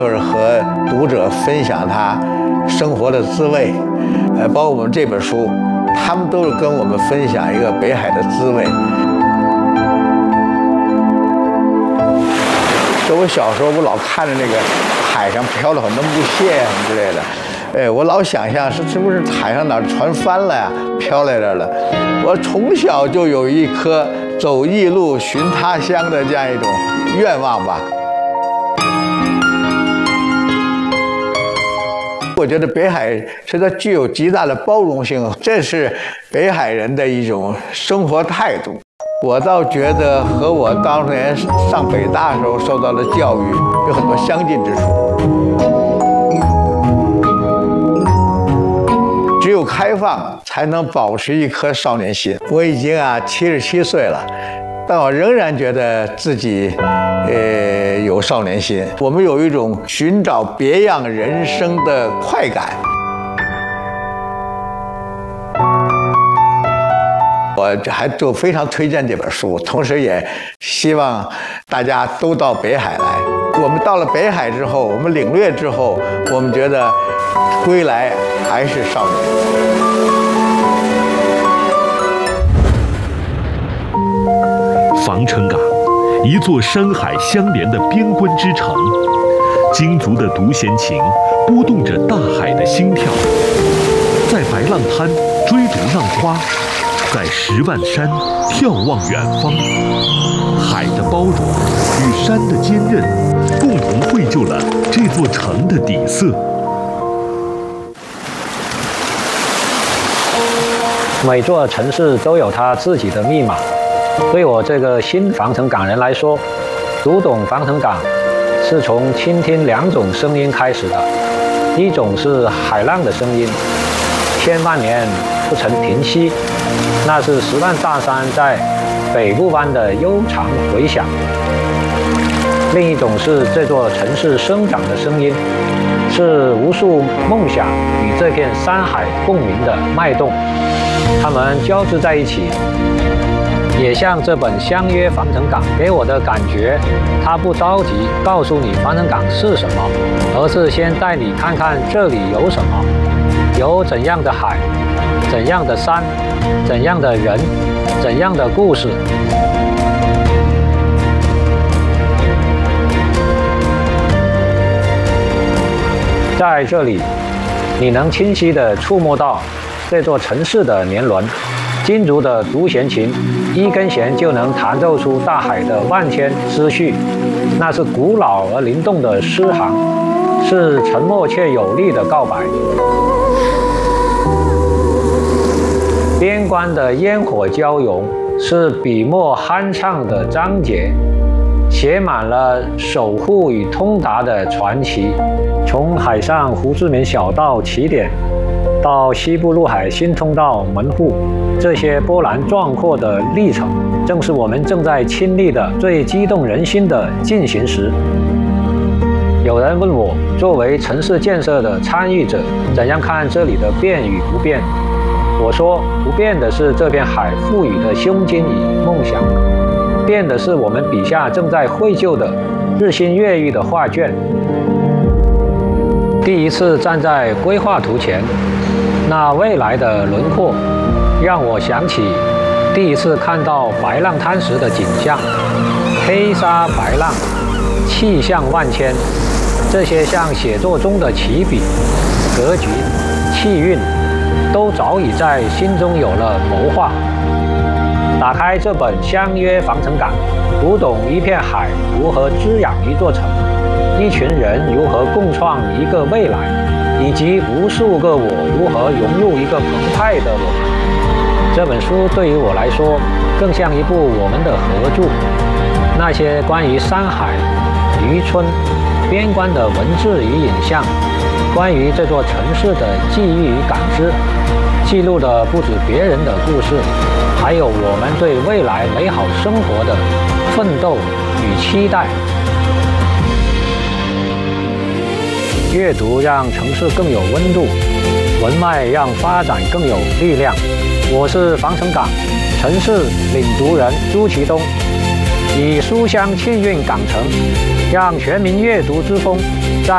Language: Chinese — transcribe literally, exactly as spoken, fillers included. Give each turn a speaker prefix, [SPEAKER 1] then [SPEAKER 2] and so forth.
[SPEAKER 1] 就是和读者分享他生活的滋味，呃，包括我们这本书，他们都是跟我们分享一个北海的滋味。就我小时候，我老看着那个海上飘了很多木屑什么之类的，哎，我老想象是是不是海上哪儿船翻了呀，飘来这儿了。我从小就有一颗走异路寻他乡的这样一种愿望吧。我觉得北海实在具有极大的包容性，这是北海人的一种生活态度。我倒觉得和我当年上北大的时候受到的教育有很多相近之处。只有开放才能保持一颗少年心。我已经啊七十七岁了，但我仍然觉得自己呃有少年心。我们有一种寻找别样人生的快感。我还就非常推荐这本书，同时也希望大家都到北海来。我们到了北海之后，我们领略之后，我们觉得归来还是少年。
[SPEAKER 2] 防城港，一座山海相连的边关之城，京族的独弦琴拨动着大海的心跳，在白浪滩追逐浪花，在十万山眺望远方。海的包容与山的坚韧，共同绘就了这座城的底色。
[SPEAKER 3] 每座城市都有它自己的密码。对我这个新防城港人来说，读懂防城港是从倾听两种声音开始的。一种是海浪的声音，千万年不曾停息，那是十万大山在北部湾的悠长回响。另一种是这座城市生长的声音，是无数梦想与这片山海共鸣的脉动，它们交织在一起。也像这本《相约防城港》给我的感觉，它不着急告诉你防城港是什么，而是先带你看看这里有什么，有怎样的海，怎样的山，怎样的人，怎样的故事。在这里，你能清晰地触摸到这座城市的年轮。京族的独弦琴，一根弦就能弹奏出大海的万千思绪，那是古老而灵动的诗行，是沉默却有力的告白。边关的烟火交融，是笔墨酣畅的章节，写满了守护与通达的传奇。从海上胡志明小道起点，到西部陆海新通道门户，这些波澜壮阔的历程，正是我们正在亲历的最激动人心的进行时。有人问我，作为城市建设的参与者，怎样看这里的变与不变？我说，不变的是这片海赋予的胸襟与梦想，变的是我们笔下正在绘就的日新月异的画卷。第一次站在规划图前，那未来的轮廓，让我想起第一次看到白浪滩时的景象。黑沙白浪，气象万千，这些像写作中的起笔、格局、气韵，都早已在心中有了谋划。打开这本《相约防城港》，读懂一片海如何滋养一座城，一群人如何共创一个未来，以及无数个我如何融入一个澎湃的我们。这本书对于我来说，更像一部我们的合著。那些关于山海、渔村、边关的文字与影像，关于这座城市的记忆与感知，记录的不止别人的故事，还有我们对未来美好生活的奋斗与期待。阅读让城市更有温度，文脉让发展更有力量。我是防城港城市领读人朱其东，以书香庆运港城，让全民阅读之风在